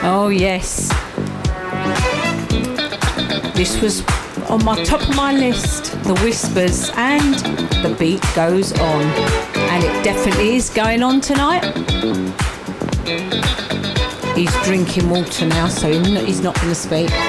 Oh yes. This was on my top of my list, The Whispers, and The Beat Goes On. And it definitely is going on tonight. He's drinking water now, so he's not going to speak.